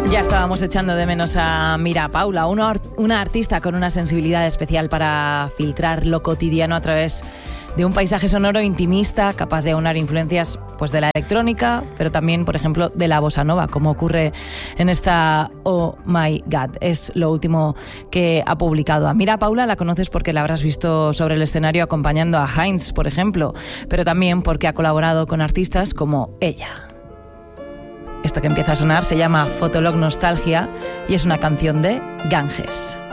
Ya estábamos echando de menos a Mira Paula, una artista con una sensibilidad especial para filtrar lo cotidiano a través de un paisaje sonoro intimista, capaz de aunar influencias pues de la electrónica, pero también, por ejemplo, de la bossa nova, como ocurre en esta Oh My God. Es lo último que ha publicado. A Mira Paula la conoces porque la habrás visto sobre el escenario acompañando a Heinz, por ejemplo, pero también porque ha colaborado con artistas como ella. Esto que empieza a sonar se llama Fotolog Nostalgia y es una canción de Ganges.